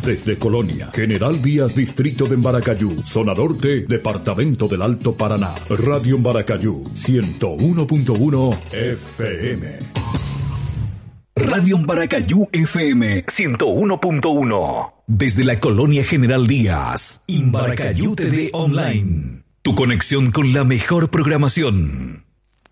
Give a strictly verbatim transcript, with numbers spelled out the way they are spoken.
Desde Colonia, General Díaz, Distrito de Embaracayú, Zona Norte, Departamento del Alto Paraná. Radio Embaracayú, ciento uno punto uno F M. Radio Embaracayú F M ciento uno punto uno. Desde la Colonia General Díaz, Embaracayú T V Online. Tu conexión con la mejor programación.